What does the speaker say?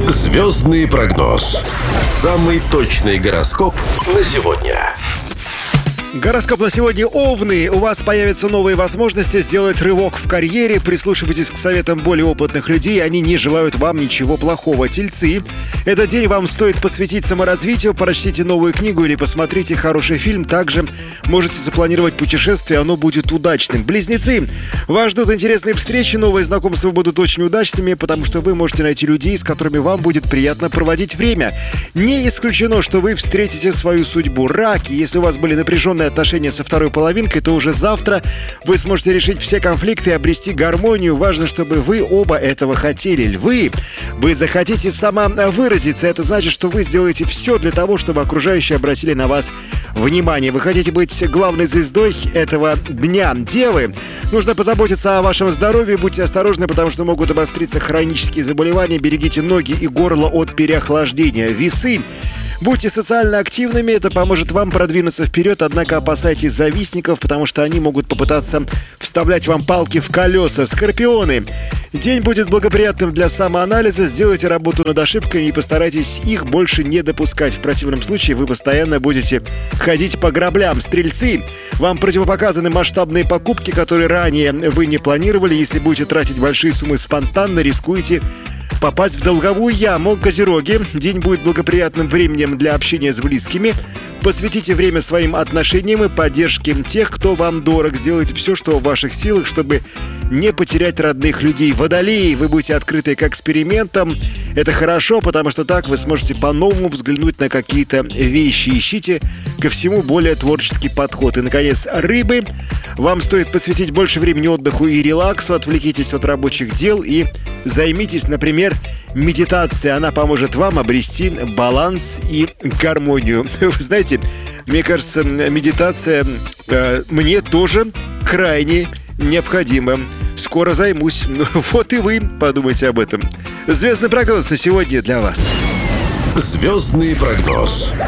Звездный прогноз. Самый точный гороскоп на сегодня. Гороскоп на сегодня: Овны. У вас появятся новые возможности сделать рывок в карьере. Прислушивайтесь к советам более опытных людей, они не желают вам ничего плохого. Тельцы. Этот день вам стоит посвятить саморазвитию. Прочтите новую книгу или посмотрите хороший фильм. Также можете запланировать путешествие, оно будет удачным. Близнецы. Вас ждут интересные встречи, новые знакомства будут очень удачными, потому что вы можете найти людей, с которыми вам будет приятно проводить время. Не исключено, что вы встретите свою судьбу. Раки. Если у вас были напряженные отношения со второй половинкой, то уже завтра вы сможете решить все конфликты и обрести гармонию. Важно, чтобы вы оба этого хотели. Львы. Вы захотите самовыразиться. Это значит, что вы сделаете все для того, чтобы окружающие обратили на вас внимание. Вы хотите быть главной звездой этого дня. Девы. Нужно позаботиться о вашем здоровье. Будьте осторожны, потому что могут обостриться хронические заболевания. Берегите ноги и горло от переохлаждения. Весы. Будьте социально активными, это поможет вам продвинуться вперед, однако опасайтесь завистников, потому что они могут попытаться вставлять вам палки в колеса. Скорпионы. День будет благоприятным для самоанализа, сделайте работу над ошибками и постарайтесь их больше не допускать. В противном случае вы постоянно будете ходить по граблям. Стрельцы. Вам противопоказаны масштабные покупки, которые ранее вы не планировали. Если будете тратить большие суммы спонтанно, рискуете попасть в долговую яму. Козероги. День будет благоприятным временем для общения с близкими. Посвятите время своим отношениям и поддержке тех, кто вам дорог. Сделайте все, что в ваших силах, чтобы не потерять родных людей. Водолеи. Вы будете открыты к экспериментам. Это хорошо, потому что так вы сможете по-новому взглянуть на какие-то вещи. Ищите ко всему более творческий подход. И, наконец, рыбы. Вам стоит посвятить больше времени отдыху и релаксу. Отвлекитесь от рабочих дел и займитесь, например, медитацией. Она поможет вам обрести баланс и гармонию. Вы знаете, мне кажется, медитация мне тоже крайне необходима. Скоро займусь. Вот и вы подумайте об этом. Звездный прогноз на сегодня для вас. Звездный прогноз.